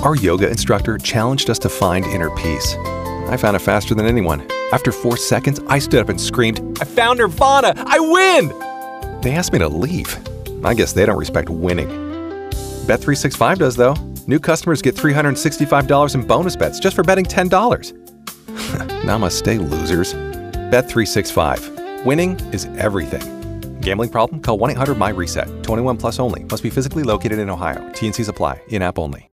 Our yoga instructor challenged us to find inner peace. I found it faster than anyone. After 4 seconds, I stood up and screamed, "I found Nirvana! I win!" They asked me to leave. I guess they don't respect winning. Bet365 does, though. New customers get $365 in bonus bets just for betting $10. Namaste, losers. Bet365. Winning is everything. Gambling problem? Call 1-800-MY-RESET. 21 plus only. Must be physically located in Ohio. T&Cs apply. In-app only.